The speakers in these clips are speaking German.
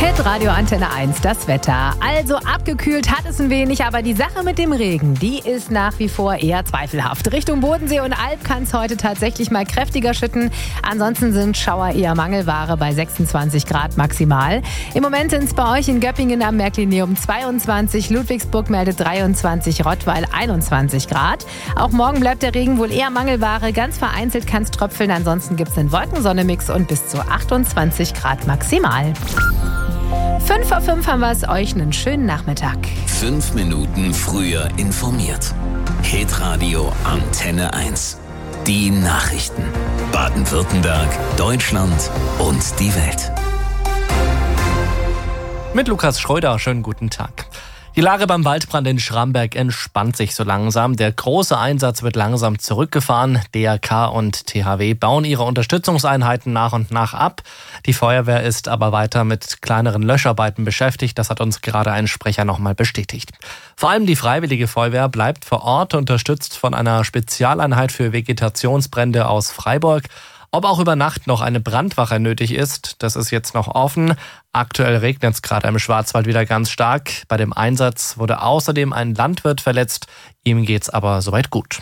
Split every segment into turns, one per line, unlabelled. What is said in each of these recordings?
Hitradio Antenne 1, das Wetter. Also abgekühlt hat es ein wenig, aber die Sache mit dem Regen, die ist nach wie vor eher zweifelhaft. Richtung Bodensee und Alb kann es heute tatsächlich mal kräftiger schütten. Ansonsten sind Schauer eher Mangelware bei 26 Grad maximal. Im Moment sind es bei euch in Göppingen am Märklinium 22, Ludwigsburg meldet 23, Rottweil 21 Grad. Auch morgen bleibt der Regen wohl eher Mangelware. Ganz vereinzelt kann es tröpfeln, ansonsten gibt es einen Wolkensonne-Mix und bis zu 28 Grad maximal. 5:05 haben wir es euch einen schönen Nachmittag.
5 Minuten früher informiert. Hitradio Antenne 1. Die Nachrichten. Baden-Württemberg, Deutschland und die Welt.
Mit Lukas Schröder, schönen guten Tag. Die Lage beim Waldbrand in Schramberg entspannt sich so langsam. Der große Einsatz wird langsam zurückgefahren. DRK und THW bauen ihre Unterstützungseinheiten nach und nach ab. Die Feuerwehr ist aber weiter mit kleineren Löscharbeiten beschäftigt. Das hat uns gerade ein Sprecher nochmal bestätigt. Vor allem die Freiwillige Feuerwehr bleibt vor Ort, unterstützt von einer Spezialeinheit für Vegetationsbrände aus Freiburg. Ob auch über Nacht noch eine Brandwache nötig ist, das ist jetzt noch offen. Aktuell regnet es gerade im Schwarzwald wieder ganz stark. Bei dem Einsatz wurde außerdem ein Landwirt verletzt. Ihm geht's aber soweit gut.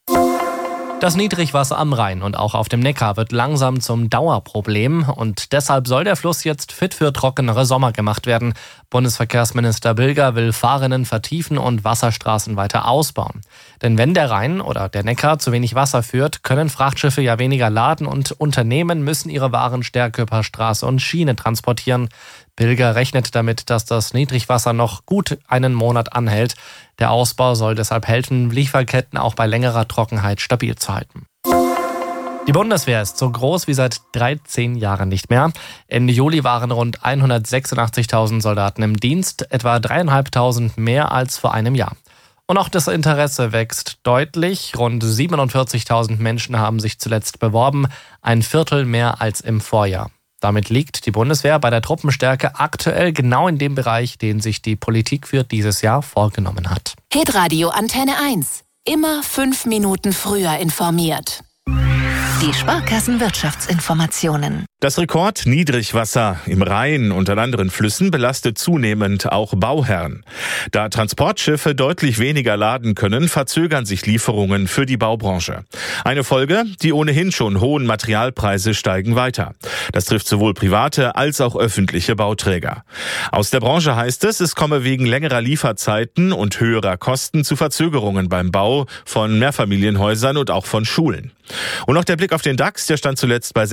Das Niedrigwasser am Rhein und auch auf dem Neckar wird langsam zum Dauerproblem und deshalb soll der Fluss jetzt fit für trockenere Sommer gemacht werden. Bundesverkehrsminister Bilger will Fahrrinnen vertiefen und Wasserstraßen weiter ausbauen. Denn wenn der Rhein oder der Neckar zu wenig Wasser führt, können Frachtschiffe ja weniger laden und Unternehmen müssen ihre Waren stärker per Straße und Schiene transportieren. Bilger rechnet damit, dass das Niedrigwasser noch gut einen Monat anhält. Der Ausbau soll deshalb helfen, Lieferketten auch bei längerer Trockenheit stabil zu halten. Die Bundeswehr ist so groß wie seit 13 Jahren nicht mehr. Ende Juli waren rund 186.000 Soldaten im Dienst, etwa 3.500 mehr als vor einem Jahr. Und auch das Interesse wächst deutlich. Rund 47.000 Menschen haben sich zuletzt beworben, ein Viertel mehr als im Vorjahr. Damit liegt die Bundeswehr bei der Truppenstärke aktuell genau in dem Bereich, den sich die Politik für dieses Jahr vorgenommen hat.
Hitradio Antenne 1. Immer 5 Minuten früher informiert. Die Sparkassen-Wirtschaftsinformationen.
Das Rekordniedrigwasser im Rhein und an anderen Flüssen belastet zunehmend auch Bauherren. Da Transportschiffe deutlich weniger laden können, verzögern sich Lieferungen für die Baubranche. Eine Folge, die ohnehin schon hohen Materialpreise steigen weiter. Das trifft sowohl private als auch öffentliche Bauträger. Aus der Branche heißt es komme wegen längerer Lieferzeiten und höherer Kosten zu Verzögerungen beim Bau von Mehrfamilienhäusern und auch von Schulen. Und noch der Blick auf den DAX, der stand zuletzt bei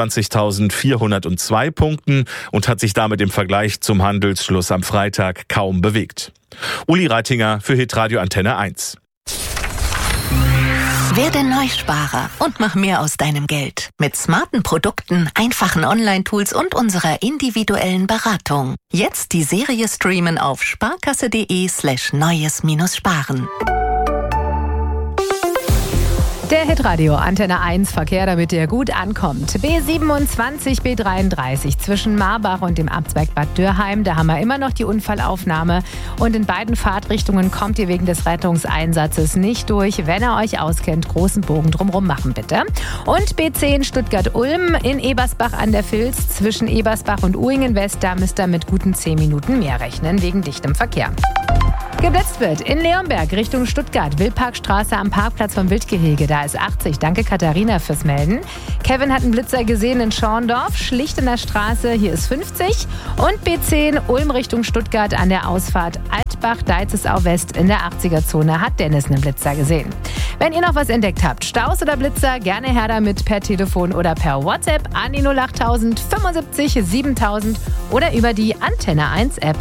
26.402 Punkten und hat sich damit im Vergleich zum Handelsschluss am Freitag kaum bewegt. Uli Reitinger für Hitradio Antenne 1.
Werde Neusparer und mach mehr aus deinem Geld. Mit smarten Produkten, einfachen Online-Tools und unserer individuellen Beratung. Jetzt die Serie streamen auf sparkasse.de/neues-sparen.
Der Hitradio Antenne 1 Verkehr, damit ihr gut ankommt. B27, B33 zwischen Marbach und dem Abzweig Bad Dürheim. Da haben wir immer noch die Unfallaufnahme. Und in beiden Fahrtrichtungen kommt ihr wegen des Rettungseinsatzes nicht durch. Wenn ihr euch auskennt, großen Bogen drumherum machen bitte. Und B10 Stuttgart-Ulm in Ebersbach an der Vils zwischen Ebersbach und Uhingen-West. Da müsst ihr mit guten 10 Minuten mehr rechnen wegen dichtem Verkehr. Geblitzt wird in Leonberg Richtung Stuttgart, Wildparkstraße am Parkplatz vom Wildgehege. Da ist 80. Danke Katharina fürs Melden. Kevin hat einen Blitzer gesehen in Schorndorf, schlicht in der Straße. Hier ist 50. Und B10 Ulm Richtung Stuttgart an der Ausfahrt Altbach-Deizesau West in der 80er-Zone hat Dennis einen Blitzer gesehen. Wenn ihr noch was entdeckt habt, Staus oder Blitzer, gerne her damit per Telefon oder per WhatsApp an die 08000 75 7000 oder über die Antenne 1 App.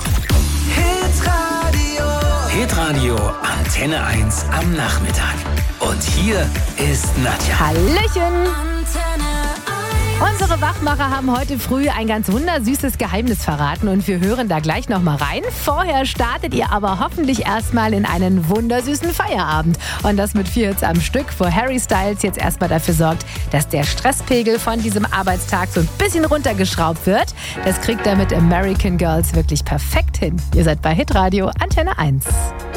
Hitradio Antenne 1 am Nachmittag. Und hier ist Nadja.
Hallöchen! Unsere Wachmacher haben heute früh ein ganz wundersüßes Geheimnis verraten und wir hören da gleich nochmal rein. Vorher startet ihr aber hoffentlich erstmal in einen wundersüßen Feierabend. Und das mit 4 Hits am Stück, wo Harry Styles jetzt erstmal dafür sorgt, dass der Stresspegel von diesem Arbeitstag so ein bisschen runtergeschraubt wird. Das kriegt er mit American Girls wirklich perfekt hin. Ihr seid bei Hitradio Antenne 1.